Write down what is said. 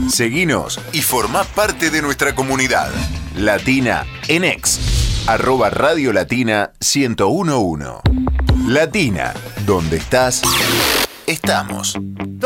Seguinos y formá parte de nuestra comunidad. Latina en X, @Radio Latina 1011. Latina, donde estás, estamos.